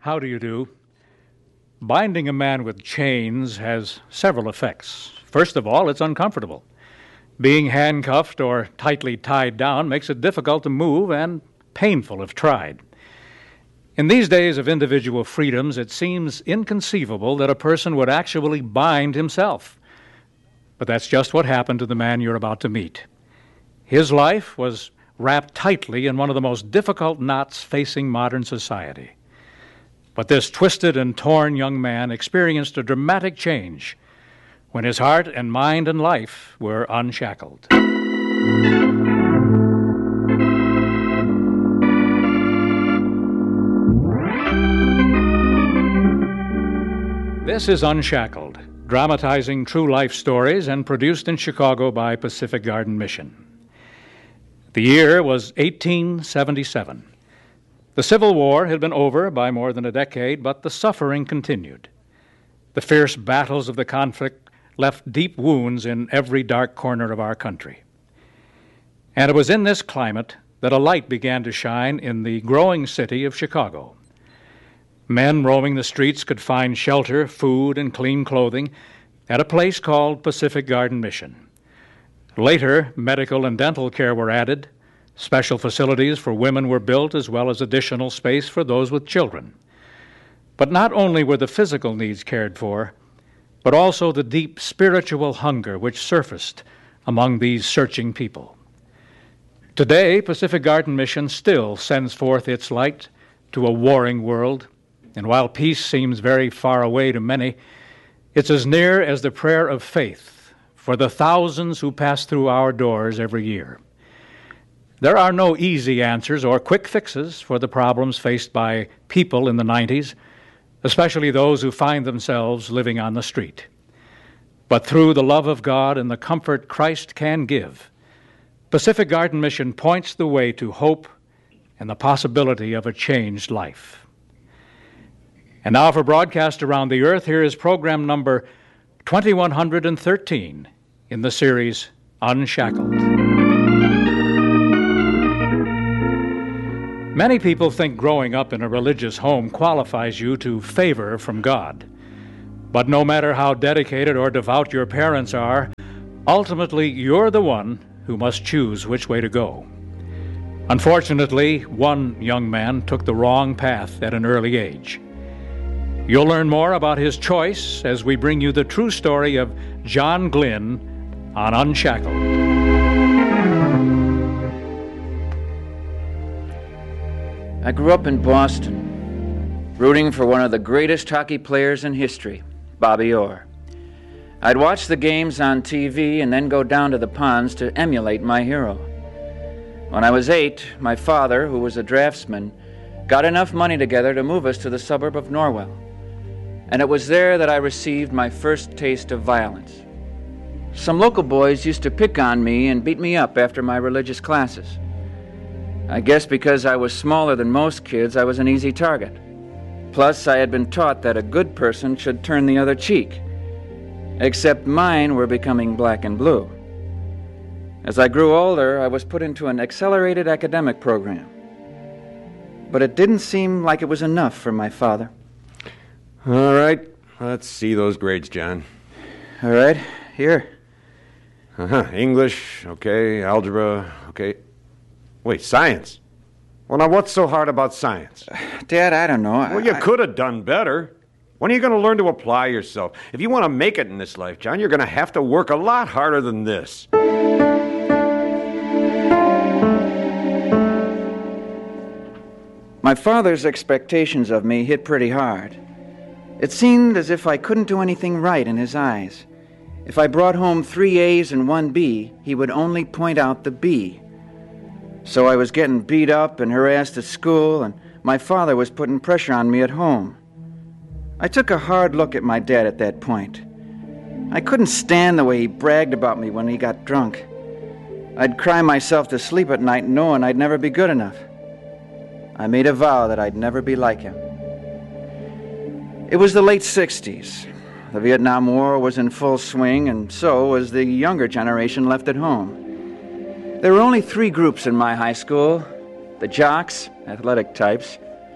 How do you do? Binding a man with chains has several effects. First of all, it's uncomfortable. Being handcuffed or tightly tied down makes it difficult to move and painful if tried. In these days of individual freedoms, it seems inconceivable that a person would actually bind himself. But that's just what happened to the man you're about to meet. His life was wrapped tightly in one of the most difficult knots facing modern society. But this twisted and torn young man experienced a dramatic change when his heart and mind and life were unshackled. This is Unshackled, dramatizing true life stories and produced in Chicago by Pacific Garden Mission. The year was 1877. The Civil War had been over by more than a decade, but the suffering continued. The fierce battles of the conflict left deep wounds in every dark corner of our country. And it was in this climate that a light began to shine in the growing city of Chicago. Men roaming the streets could find shelter, food, and clean clothing at a place called Pacific Garden Mission. Later, medical and dental care were added. Special facilities for women were built, as well as additional space for those with children. But not only were the physical needs cared for, but also the deep spiritual hunger which surfaced among these searching people. Today, Pacific Garden Mission still sends forth its light to a warring world, and while peace seems very far away to many, it's as near as the prayer of faith for the thousands who pass through our doors every year. There are no easy answers or quick fixes for the problems faced by people in the 90s, especially those who find themselves living on the street. But through the love of God and the comfort Christ can give, Pacific Garden Mission points the way to hope and the possibility of a changed life. And now for broadcast around the earth, here is program number 2113 in the series Unshackled. Many people think growing up in a religious home qualifies you to favor from God. But no matter how dedicated or devout your parents are, ultimately you're the one who must choose which way to go. Unfortunately, one young man took the wrong path at an early age. You'll learn more about his choice as we bring you the true story of John Glynn on Unshackled. I grew up in Boston, rooting for one of the greatest hockey players in history, Bobby Orr. I'd watch the games on TV and then go down to the ponds to emulate my hero. When I was 8, my father, who was a draftsman, got enough money together to move us to the suburb of Norwell. And it was there that I received my first taste of violence. Some local boys used to pick on me and beat me up after my religious classes. I guess because I was smaller than most kids, I was an easy target. Plus, I had been taught that a good person should turn the other cheek. Except mine were becoming black and blue. As I grew older, I was put into an accelerated academic program. But it didn't seem like it was enough for my father. All right, let's see those grades, John. All right, here. English, okay, algebra, okay. Wait, science? Well, now what's so hard about science? Dad, I don't know. Well, you could have done better. When are you going to learn to apply yourself? If you want to make it in this life, John, you're going to have to work a lot harder than this. My father's expectations of me hit pretty hard. It seemed as if I couldn't do anything right in his eyes. If I brought home 3 A's and 1 B, he would only point out the B. So I was getting beat up and harassed at school, and my father was putting pressure on me at home. I took a hard look at my dad at that point. I couldn't stand the way he bragged about me when he got drunk. I'd cry myself to sleep at night knowing I'd never be good enough. I made a vow that I'd never be like him. It was the late 60s. The Vietnam War was in full swing, and so was the younger generation left at home. There were only 3 groups in my high school: the jocks, athletic types,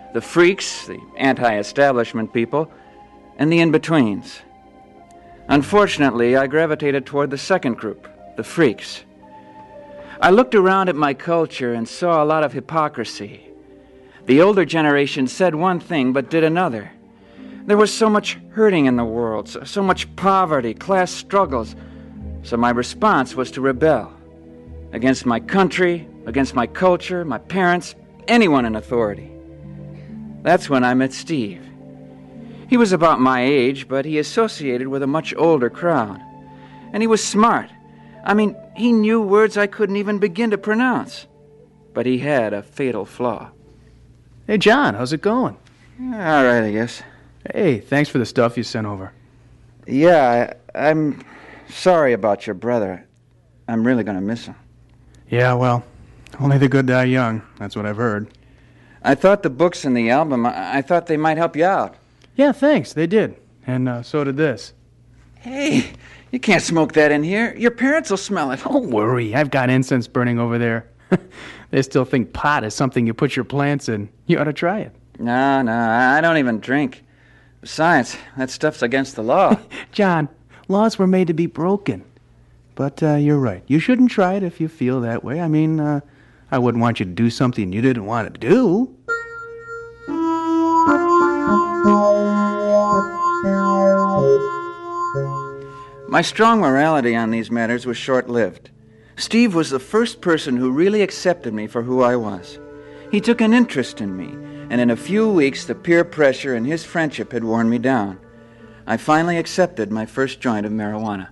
the freaks, the anti-establishment people, and the in-betweens. Unfortunately, I gravitated toward the second group, the freaks. I looked around at my culture and saw a lot of hypocrisy. The older generation said one thing but did another. There was so much hurting in the world, so much poverty, class struggles. So my response was to rebel against my country, against my culture, my parents, anyone in authority. That's when I met Steve. He was about my age, but he associated with a much older crowd. And he was smart. I mean, he knew words I couldn't even begin to pronounce. But he had a fatal flaw. Hey, John, how's it going? All right, I guess. Hey, thanks for the stuff you sent over. Yeah, I'm sorry about your brother. I'm really going to miss him. Yeah, well, only the good die young. That's what I've heard. I thought the books and the album, I thought they might help you out. Yeah, thanks, they did. And so did this. Hey, you can't smoke that in here. Your parents will smell it. Don't worry, I've got incense burning over there. They still think pot is something you put your plants in. You ought to try it. No, I don't even drink. Besides, that stuff's against the law. John, laws were made to be broken. But you're right. You shouldn't try it if you feel that way. I mean, I wouldn't want you to do something you didn't want to do. My strong morality on these matters was short-lived. Steve was the first person who really accepted me for who I was. He took an interest in me, and in a few weeks the peer pressure and his friendship had worn me down. I finally accepted my first joint of marijuana.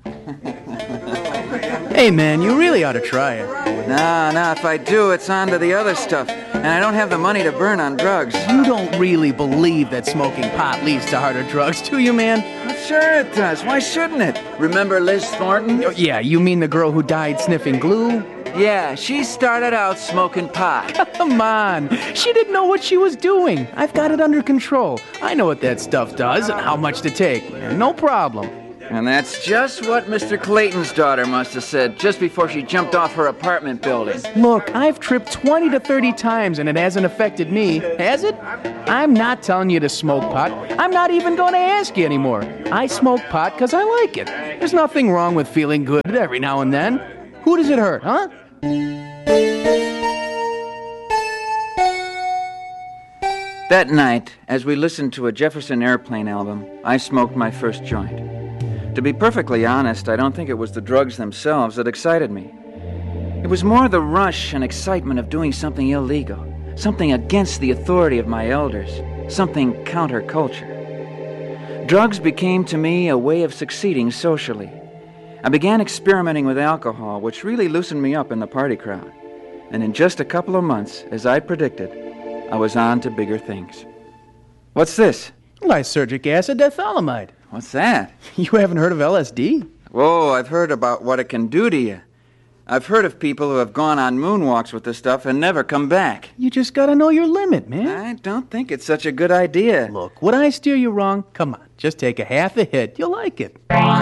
Hey, man, you really ought to try it. No, if I do, it's on to the other stuff, and I don't have the money to burn on drugs. You don't really believe that smoking pot leads to harder drugs, do you, man? Well, sure it does. Why shouldn't it? Remember Liz Thornton? Oh, yeah, you mean the girl who died sniffing glue? Yeah, she started out smoking pot. Come on. She didn't know what she was doing. I've got it under control. I know what that stuff does and how much to take. No problem. And that's just what Mr. Clayton's daughter must have said just before she jumped off her apartment building. Look, I've tripped 20 to 30 times and it hasn't affected me, has it? I'm not telling you to smoke pot. I'm not even going to ask you anymore. I smoke pot because I like it. There's nothing wrong with feeling good every now and then. Who does it hurt, huh? That night, as we listened to a Jefferson Airplane album, I smoked my first joint. To be perfectly honest, I don't think it was the drugs themselves that excited me. It was more the rush and excitement of doing something illegal, something against the authority of my elders, something counterculture. Drugs became to me a way of succeeding socially. I began experimenting with alcohol, which really loosened me up in the party crowd. And in just a couple of months, as I predicted, I was on to bigger things. What's this? Lysergic acid diethylamide. What's that? You haven't heard of LSD? Whoa, I've heard about what it can do to you. I've heard of people who have gone on moonwalks with this stuff and never come back. You just gotta know your limit, man. I don't think it's such a good idea. Look, would I steer you wrong? Come on, just take a half a hit. You'll like it.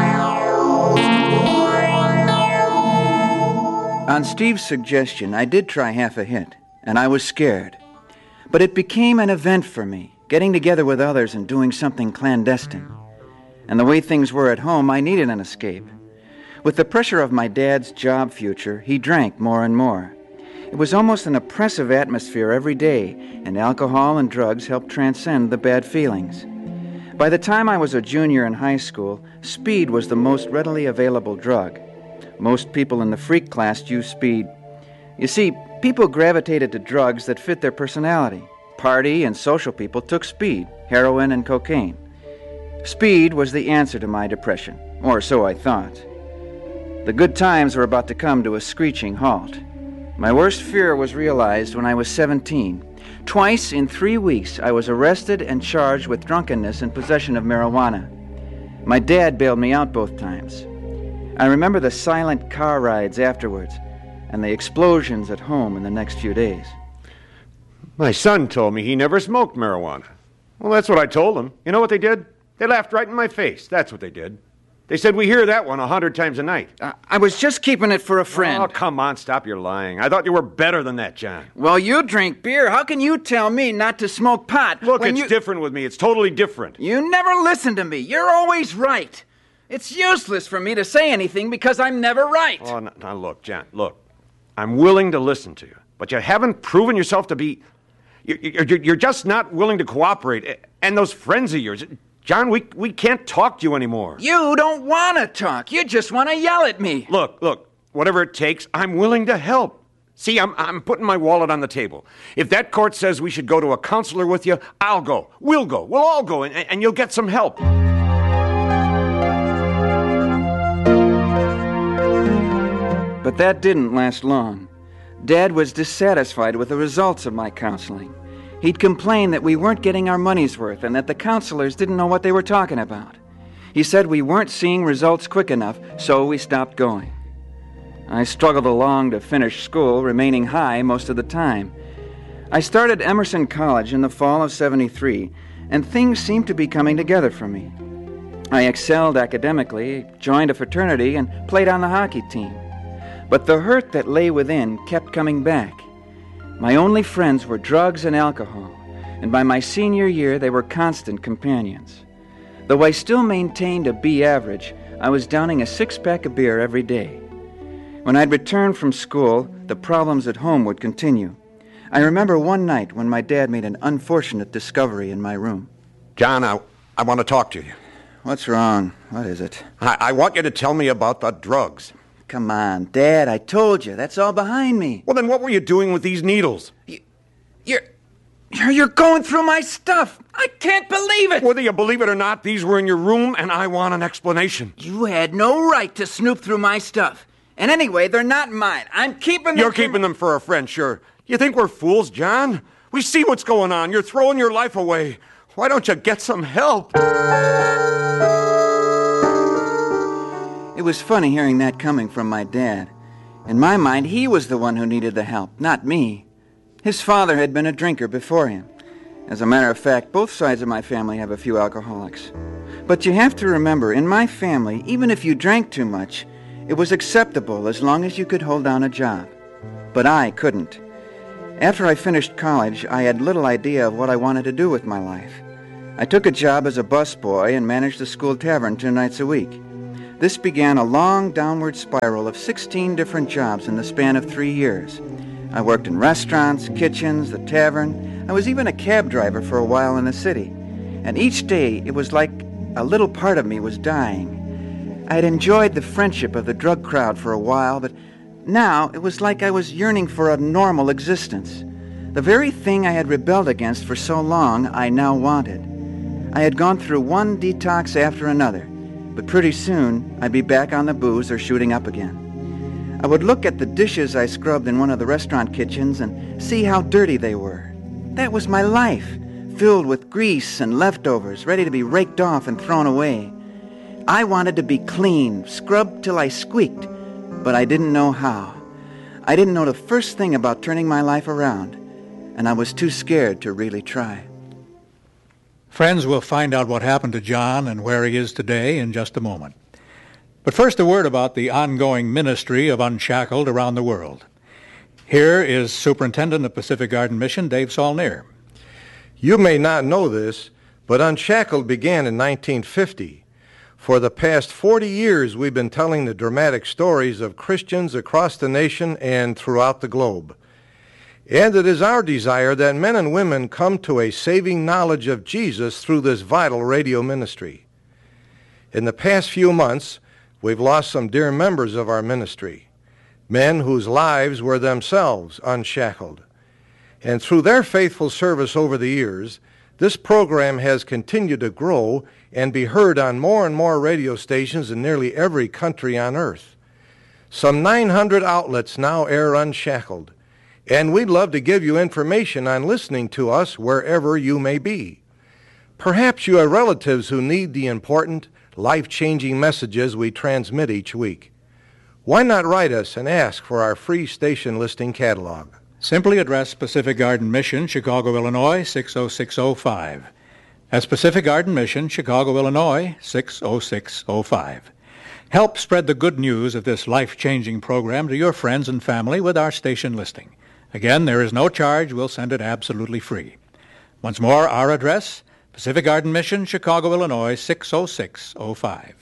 On Steve's suggestion, I did try half a hit, and I was scared. But it became an event for me, getting together with others and doing something clandestine. And the way things were at home, I needed an escape. With the pressure of my dad's job future, he drank more and more. It was almost an oppressive atmosphere every day, and alcohol and drugs helped transcend the bad feelings. By the time I was a junior in high school, speed was the most readily available drug. Most people in the freak class used speed. You see, people gravitated to drugs that fit their personality. Party and social people took speed, heroin and cocaine. Speed was the answer to my depression, or so I thought. The good times were about to come to a screeching halt. My worst fear was realized when I was 17. Twice in 3 weeks, I was arrested and charged with drunkenness and possession of marijuana. My dad bailed me out both times. I remember the silent car rides afterwards and the explosions at home in the next few days. My son told me he never smoked marijuana. Well, that's what I told him. You know what they did? They laughed right in my face. That's what they did. They said we hear that one 100 times a night. I was just keeping it for a friend. Oh, come on, stop your lying. I thought you were better than that, John. Well, you drink beer. How can you tell me not to smoke pot? Look, it's different with me. It's totally different. You never listen to me. You're always right. It's useless for me to say anything because I'm never right. Oh, now look, John, look. I'm willing to listen to you, but you haven't proven yourself to be... You're just not willing to cooperate. And those friends of yours... John, we can't talk to you anymore. You don't want to talk. You just want to yell at me. Look, whatever it takes, I'm willing to help. See, I'm putting my wallet on the table. If that court says we should go to a counselor with you, I'll go. We'll go. We'll all go, and you'll get some help. But that didn't last long. Dad was dissatisfied with the results of my counseling. He'd complained that we weren't getting our money's worth and that the counselors didn't know what they were talking about. He said we weren't seeing results quick enough, so we stopped going. I struggled along to finish school, remaining high most of the time. I started Emerson College in the fall of '73, and things seemed to be coming together for me. I excelled academically, joined a fraternity, and played on the hockey team. But the hurt that lay within kept coming back. My only friends were drugs and alcohol, and by my senior year they were constant companions. Though I still maintained a B average, I was downing a 6-pack of beer every day. When I'd return from school, the problems at home would continue. I remember one night when my dad made an unfortunate discovery in my room. John, I want to talk to you. What's wrong? What is it? I want you to tell me about the drugs. Come on, Dad, I told you. That's all behind me. Well, then what were you doing with these needles? You're going through my stuff. I can't believe it. Whether you believe it or not, these were in your room, and I want an explanation. You had no right to snoop through my stuff. And anyway, they're not mine. I'm keeping them. You're keeping them for a friend, sure. You think we're fools, John? We see what's going on. You're throwing your life away. Why don't you get some help? It was funny hearing that coming from my dad. In my mind, he was the one who needed the help, not me. His father had been a drinker before him. As a matter of fact, both sides of my family have a few alcoholics. But you have to remember, in my family, even if you drank too much, it was acceptable as long as you could hold down a job. But I couldn't. After I finished college, I had little idea of what I wanted to do with my life. I took a job as a busboy and managed the school tavern 2 nights a week. This began a long downward spiral of 16 different jobs in the span of 3 years. I worked in restaurants, kitchens, the tavern. I was even a cab driver for a while in the city. And each day, it was like a little part of me was dying. I had enjoyed the friendship of the drug crowd for a while, but now it was like I was yearning for a normal existence. The very thing I had rebelled against for so long, I now wanted. I had gone through one detox after another. But pretty soon, I'd be back on the booze or shooting up again. I would look at the dishes I scrubbed in one of the restaurant kitchens and see how dirty they were. That was my life, filled with grease and leftovers, ready to be raked off and thrown away. I wanted to be clean, scrubbed till I squeaked, but I didn't know how. I didn't know the first thing about turning my life around, and I was too scared to really try. Friends, we'll find out what happened to John and where he is today in just a moment. But first, a word about the ongoing ministry of Unshackled around the world. Here is Superintendent of Pacific Garden Mission, Dave Saulnier. You may not know this, but Unshackled began in 1950. For the past 40 years, we've been telling the dramatic stories of Christians across the nation and throughout the globe. And it is our desire that men and women come to a saving knowledge of Jesus through this vital radio ministry. In the past few months, we've lost some dear members of our ministry, men whose lives were themselves unshackled. And through their faithful service over the years, this program has continued to grow and be heard on more and more radio stations in nearly every country on earth. Some 900 outlets now air Unshackled. And we'd love to give you information on listening to us wherever you may be. Perhaps you have relatives who need the important, life-changing messages we transmit each week. Why not write us and ask for our free station listing catalog? Simply address Pacific Garden Mission, Chicago, Illinois, 60605. That's Pacific Garden Mission, Chicago, Illinois, 60605. Help spread the good news of this life-changing program to your friends and family with our station listing. Again, there is no charge. We'll send it absolutely free. Once more, our address, Pacific Garden Mission, Chicago, Illinois, 60605.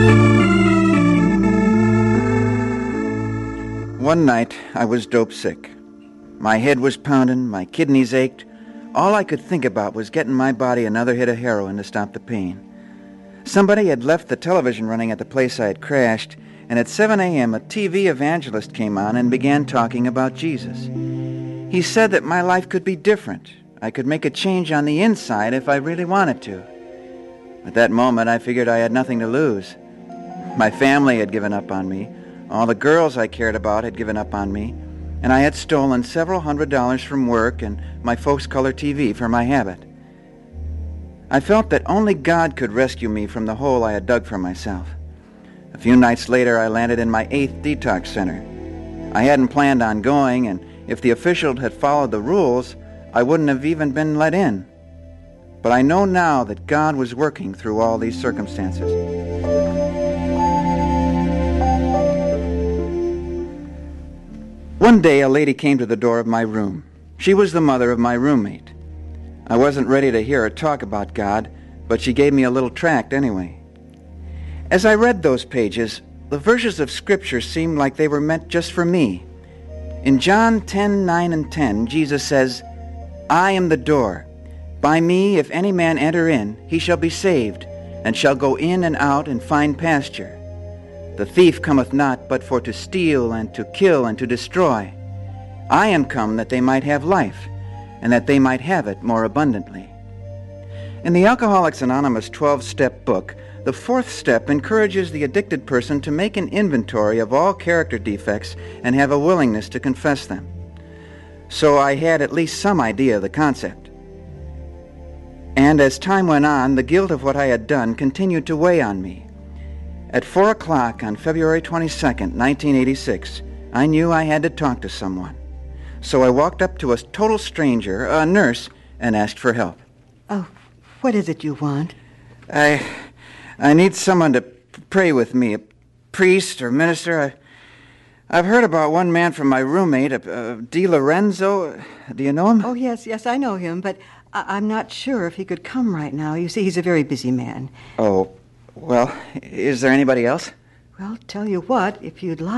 One night, I was dope sick. My head was pounding, my kidneys ached. All I could think about was getting my body another hit of heroin to stop the pain. Somebody had left the television running at the place I had crashed, and at 7 a.m. a TV evangelist came on and began talking about Jesus. He said that my life could be different. I could make a change on the inside if I really wanted to. At that moment, I figured I had nothing to lose. My family had given up on me. All the girls I cared about had given up on me. And I had stolen several $100s from work and my folks' color TV for my habit. I felt that only God could rescue me from the hole I had dug for myself. A few nights later, I landed in my 8th detox center. I hadn't planned on going, and if the officials had followed the rules, I wouldn't have even been let in. But I know now that God was working through all these circumstances. One day, a lady came to the door of my room. She was the mother of my roommate. I wasn't ready to hear her talk about God, but she gave me a little tract anyway. As I read those pages, the verses of Scripture seemed like they were meant just for me. In John 10:9 and 10, Jesus says, "I am the door. By me, if any man enter in, he shall be saved, and shall go in and out and find pasture. The thief cometh not but for to steal and to kill and to destroy. I am come that they might have life, and that they might have it more abundantly." In the Alcoholics Anonymous 12-step book, the 4th step encourages the addicted person to make an inventory of all character defects and have a willingness to confess them. So I had at least some idea of the concept. And as time went on, the guilt of what I had done continued to weigh on me. At 4 o'clock on February 22nd, 1986, I knew I had to talk to someone. So I walked up to a total stranger, a nurse, and asked for help. Oh, what is it you want? I need someone to pray with me, a priest or minister. I've heard about one man from my roommate, Di Lorenzo. Do you know him? Oh, yes, I know him, but I'm not sure if he could come right now. You see, he's a very busy man. Oh, well, is there anybody else? Well, tell you what, if you'd like.